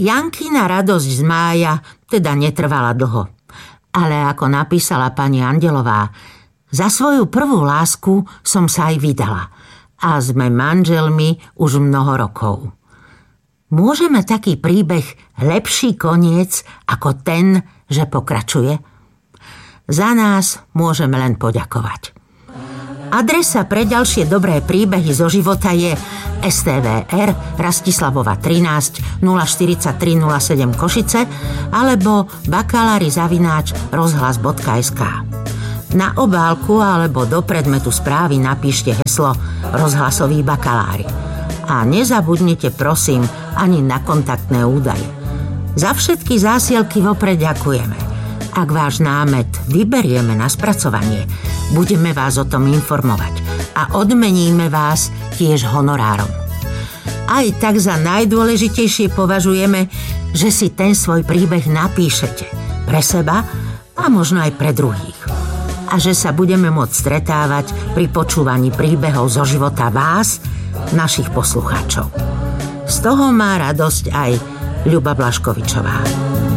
Jankina radosť z mája teda netrvala dlho. Ale ako napísala pani Andelová, za svoju prvú lásku som sa aj vydala a sme manželmi už mnoho rokov. Môže mať taký príbeh lepší koniec ako ten, že pokračuje? Za nás môžeme len poďakovať. Adresa pre ďalšie dobré príbehy zo života je STVR Rastislavova 13 043 07 Košice alebo bakalári@rozhlas.sk. Na obálku alebo do predmetu správy napíšte heslo Rozhlasoví bakalári. A nezabudnite prosím ani na kontaktné údaje. Za všetky zásielky vopred ďakujeme. Ak váš námet vyberieme na spracovanie, budeme vás o tom informovať a odmeníme vás tiež honorárom. Aj tak za najdôležitejšie považujeme, že si ten svoj príbeh napíšete pre seba a možno aj pre druhých. A že sa budeme môcť stretávať pri počúvaní príbehov zo života vás, našich poslucháčov. Z toho má radosť aj Ľuba Blaškovičová.